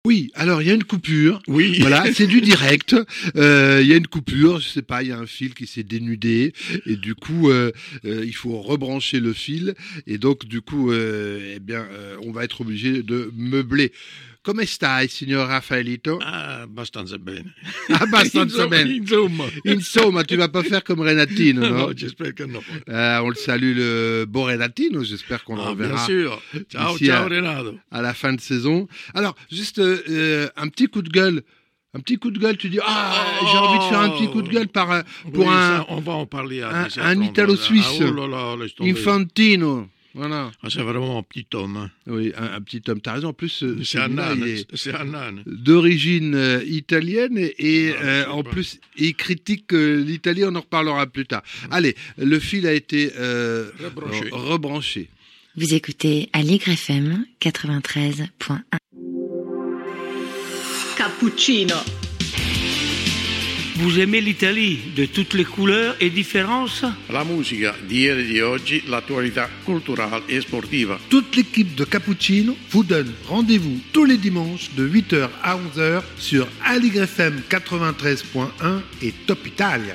Oui, alors il y a une coupure. Oui. Voilà, c'est du direct. Il y a une coupure, je sais pas, il y a un fil qui s'est dénudé et du coup il faut rebrancher le fil et donc du coup on va être obligé de meubler. Come stai, signor Raffaelito? Abbastanza bene. Abbastanza bene. Insomma, tu vas pas faire comme Renatino, no? No, j'espère que non. On le salue, le beau Renatino. J'espère qu'on le reverra. Bien sûr. Ciao, Ici ciao Renato. À la fin de saison. Alors, juste un petit coup de gueule. Un petit coup de gueule, tu dis j'ai envie de faire un petit coup de gueule pour on va en parler un Italo-Suisse, laisse tomber. Infantino. Voilà. C'est vraiment un petit homme. Hein. Oui, un petit homme. T'as raison. En plus, c'est un âne. D'origine italienne et en plus, il critique l'Italie. On en reparlera plus tard. Allez, le fil a été rebranché. Vous écoutez Aligre FM 93.1. Cappuccino. Vous aimez l'Italie de toutes les couleurs et différences? La musica di ieri e di oggi, l'attualità culturale e sportiva. Toute l'équipe de Cappuccino vous donne rendez-vous tous les dimanches de 8h à 11h sur Aligre FM 93.1 et Top Italia.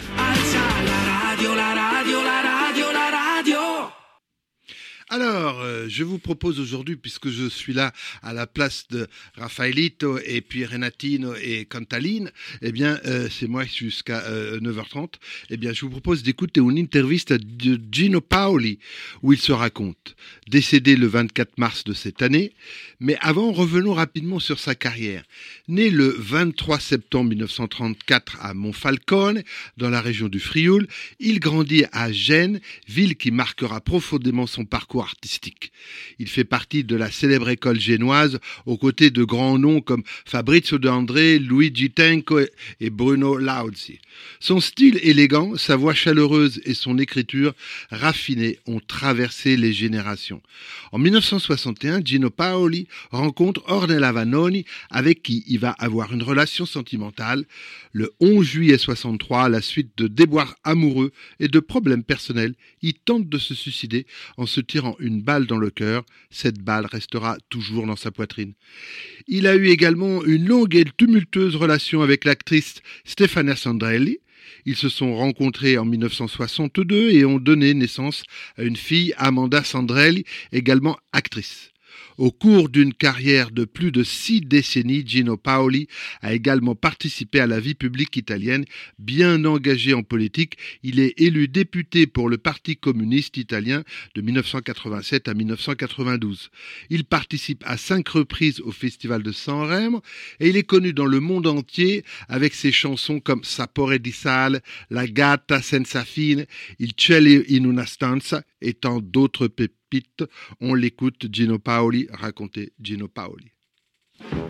Alors, je vous propose aujourd'hui, puisque je suis là à la place de Raffaelito et puis Renatino et Cantaline, eh bien, c'est moi jusqu'à 9h30, eh bien, je vous propose d'écouter une interview de Gino Paoli, où il se raconte, décédé le 24 mars de cette année, mais avant, revenons rapidement sur sa carrière. Né le 23 septembre 1934 à Monfalcone, dans la région du Frioul, il grandit à Gênes, ville qui marquera profondément son parcours artistique. Il fait partie de la célèbre école génoise aux côtés de grands noms comme Fabrizio De André, Luigi Tenco et Bruno Lauzi. Son style élégant, sa voix chaleureuse et son écriture raffinée ont traversé les générations. En 1961, Gino Paoli rencontre Ornella Vanoni avec qui il va avoir une relation sentimentale. Le 11 juillet 63, à la suite de déboires amoureux et de problèmes personnels, il tente de se suicider en se tirant une balle dans le cœur. Cette balle restera toujours dans sa poitrine. Il a eu également une longue et tumultueuse relation avec l'actrice Stefania Sandrelli. Ils se sont rencontrés en 1962 et ont donné naissance à une fille, Amanda Sandrelli, également actrice. Au cours d'une carrière de plus de 6 décennies, Gino Paoli a également participé à la vie publique italienne. Bien engagé en politique, il est élu député pour le Parti communiste italien de 1987 à 1992. Il participe à 5 reprises au Festival de Sanremo et il est connu dans le monde entier avec ses chansons comme Sapore di sale, La gatta senza fine, Il cielo in una stanza et tant d'autres pépites. On l'écoute, Gino Paoli raconter Gino Paoli.